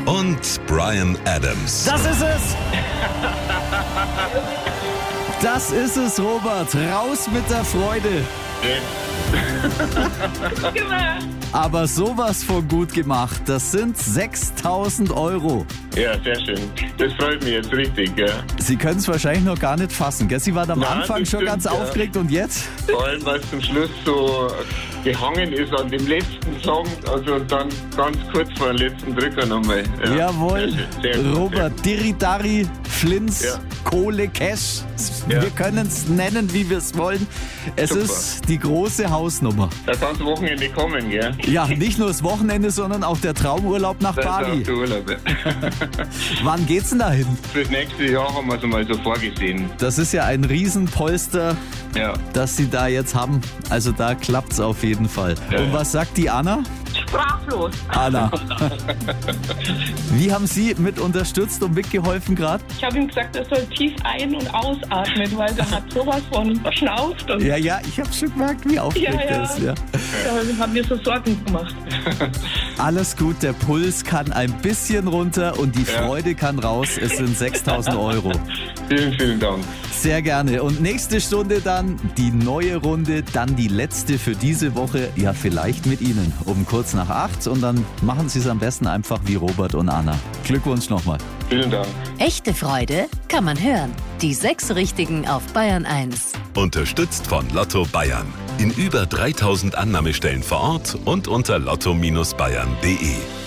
und Bryan Adams. Das ist es! Das ist es, Robert. Raus mit der Freude. Aber sowas von gut gemacht. Das sind 6.000 Euro. Ja, sehr schön. Das freut mich jetzt richtig, ja. Sie können es wahrscheinlich noch gar nicht fassen, gell? Sie waren am Nein, Anfang das schon stimmt, ganz ja. aufgeregt und jetzt? Vor allem, was zum Schluss so gehangen ist an dem letzten Song, also dann ganz kurz vor dem letzten Drücker nochmal. Ja. Jawohl, Sehr schön, sehr gut, Robert, Diridari, Flins, Ja. Kohle, Cash. Ja. Wir können es nennen, wie wir es wollen. Es Super. ist die große Hausnummer. Da kann das Wochenende kommen, gell? Ja, nicht nur das Wochenende, sondern auch der Traumurlaub nach Das ist Bali. auch der Urlaub. Ja. Wann geht's denn dahin? Fürs nächste Jahr haben wir es mal so vorgesehen. Das ist ja ein Riesenpolster, Ja. das Sie da jetzt haben. Also da klappt's auf jeden Fall. Ja, Und ja. was sagt die Anna? Sprachlos. Anna. Wie haben Sie mit unterstützt und mitgeholfen gerade? Ich habe ihm gesagt, er soll tief ein- und ausatmen, weil er hat sowas von verschnauft und Ja, ich habe schon gemerkt, wie aufgeregt Ja, ja. er ist. Ja. da haben wir so Sorgen gemacht. Alles gut, der Puls kann ein bisschen runter und die Ja. Freude kann raus. Es sind 6.000 Euro. Vielen, vielen Dank. Sehr gerne. Und nächste Stunde dann die neue Runde, dann die letzte für diese Woche. Ja, vielleicht mit Ihnen um kurz nach 8. Und dann machen Sie es am besten einfach wie Robert und Anna. Glückwunsch nochmal. Vielen Dank. Echte Freude kann man hören. Die 6 Richtigen auf Bayern 1. Unterstützt von Lotto Bayern. In über 3.000 Annahmestellen vor Ort und unter lotto-bayern.de.